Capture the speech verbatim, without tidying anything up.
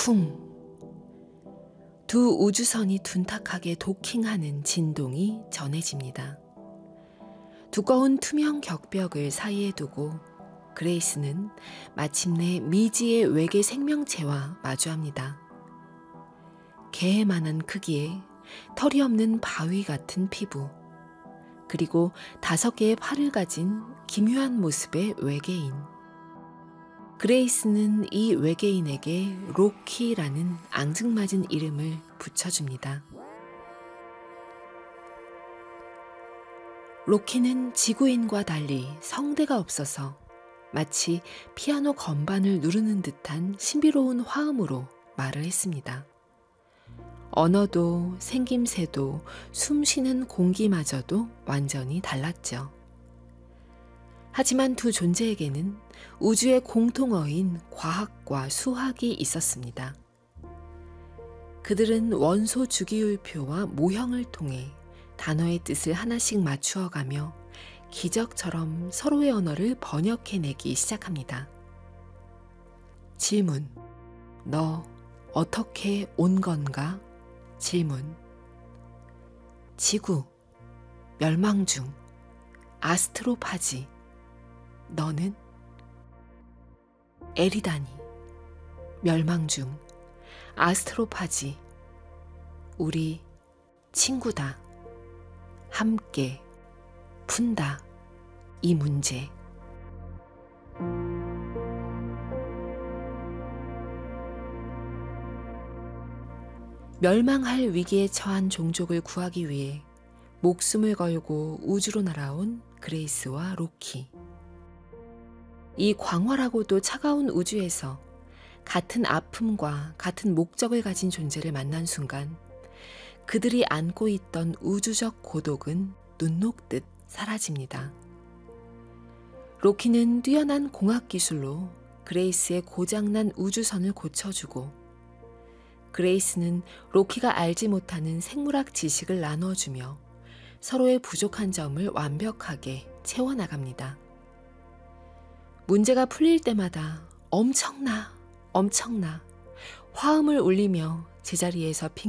쿵! 두 우주선이 둔탁하게 도킹하는 진동이 전해집니다. 두꺼운 투명 격벽을 사이에 두고 그레이스는 마침내 미지의 외계 생명체와 마주합니다. 개만한 크기에 털이 없는 바위 같은 피부, 그리고 다섯 개의 팔을 가진 기묘한 모습의 외계인. 그레이스는 이 외계인에게 로키라는 앙증맞은 이름을 붙여줍니다. 로키는 지구인과 달리 성대가 없어서 마치 피아노 건반을 누르는 듯한 신비로운 화음으로 말을 했습니다. 언어도 생김새도 숨쉬는 공기마저도 완전히 달랐죠. 하지만 두 존재에게는 우주의 공통어인 과학과 수학이 있었습니다. 그들은 원소 주기율표와 모형을 통해 단어의 뜻을 하나씩 맞추어가며 기적처럼 서로의 언어를 번역해내기 시작합니다. 질문. 너 어떻게 온 건가? 질문. 지구. 멸망 중. 아스트로파지. 너는? 에리다니. 멸망 중. 아스트로파지. 우리 친구다. 함께 푼다. 이 문제. 멸망할 위기에 처한 종족을 구하기 위해 목숨을 걸고 우주로 날아온 그레이스와 로키. 이 광활하고도 차가운 우주에서 같은 아픔과 같은 목적을 가진 존재를 만난 순간 그들이 안고 있던 우주적 고독은 눈 녹듯 사라집니다. 로키는 뛰어난 공학 기술로 그레이스의 고장난 우주선을 고쳐주고, 그레이스는 로키가 알지 못하는 생물학 지식을 나눠주며 서로의 부족한 점을 완벽하게 채워나갑니다. 문제가 풀릴 때마다 엄청나, 엄청나 화음을 울리며 제자리에서 핑